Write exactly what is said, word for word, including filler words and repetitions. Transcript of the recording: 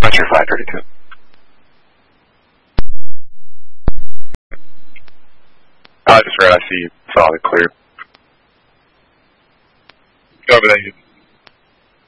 Roger, five thirty-two. I just read, I see you saw it clear. Copy that.